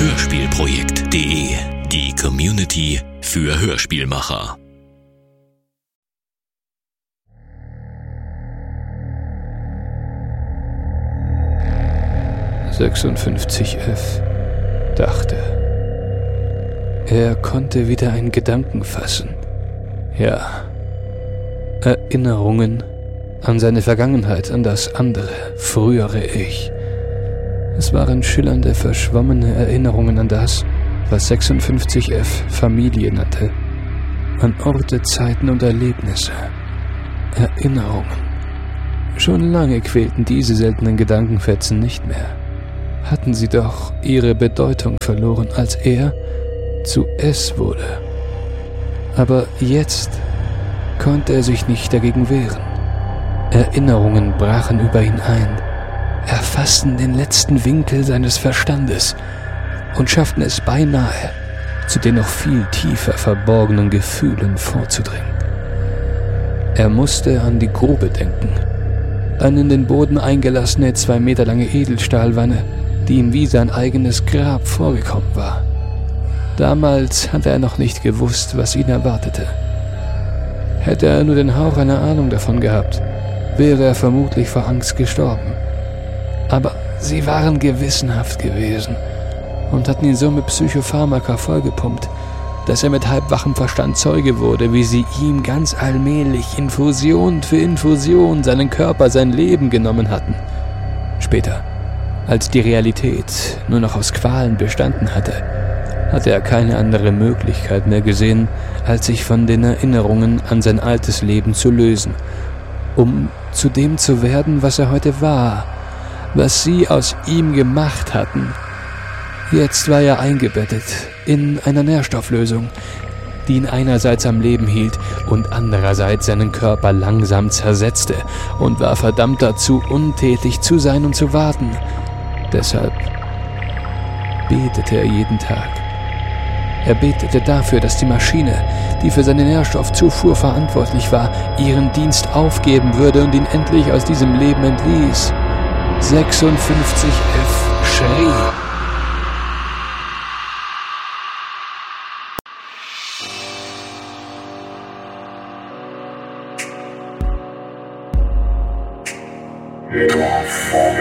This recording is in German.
Hörspielprojekt.de, die Community für Hörspielmacher. »56F«, dachte. Er konnte wieder einen Gedanken fassen. Ja, Erinnerungen an seine Vergangenheit, an das andere, frühere Ich. Es waren schillernde, verschwommene Erinnerungen an das, was 56F Familie nannte. An Orte, Zeiten und Erlebnisse. Erinnerungen. Schon lange quälten diese seltenen Gedankenfetzen nicht mehr. Hatten sie doch ihre Bedeutung verloren, als er zu S wurde. Aber jetzt konnte er sich nicht dagegen wehren. Erinnerungen brachen über ihn ein, erfassten den letzten Winkel seines Verstandes und schafften es beinahe, zu den noch viel tiefer verborgenen Gefühlen vorzudringen. Er musste an die Grube denken, an in den Boden eingelassene 2 Meter lange Edelstahlwanne, die ihm wie sein eigenes Grab vorgekommen war. Damals hatte er noch nicht gewusst, was ihn erwartete. Hätte er nur den Hauch einer Ahnung davon gehabt, wäre er vermutlich vor Angst gestorben. Aber sie waren gewissenhaft gewesen und hatten ihn so mit Psychopharmaka vollgepumpt, dass er mit halbwachem Verstand Zeuge wurde, wie sie ihm ganz allmählich Infusion für Infusion seinen Körper, sein Leben genommen hatten. Später, als die Realität nur noch aus Qualen bestanden hatte er keine andere Möglichkeit mehr gesehen, als sich von den Erinnerungen an sein altes Leben zu lösen, um zu dem zu werden, was er heute war, was sie aus ihm gemacht hatten. Jetzt war er eingebettet in einer Nährstofflösung, die ihn einerseits am Leben hielt und andererseits seinen Körper langsam zersetzte und war verdammt dazu, untätig zu sein und zu warten. Deshalb betete er jeden Tag. Er betete dafür, dass die Maschine, die für seine Nährstoffzufuhr verantwortlich war, ihren Dienst aufgeben würde und ihn endlich aus diesem Leben entließ. 56F schrie. Your